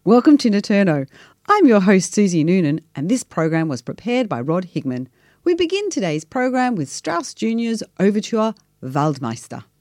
Welcome to Naturno. I'm your host, Susie Noonan, and this program was prepared by Rod Higman. We begin today's program with Strauss Jr.'s overture, Waldmeister.